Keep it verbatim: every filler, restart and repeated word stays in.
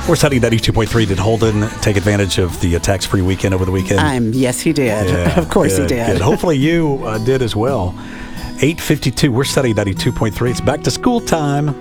We're studying ninety-two point three. Did Holden take advantage of the uh, tax-free weekend over the weekend? Um, yes, he did. Yeah, of course good, he did. Good. Hopefully you uh, did as well. eight fifty-two. We're studying ninety-two point three. It's back to school time.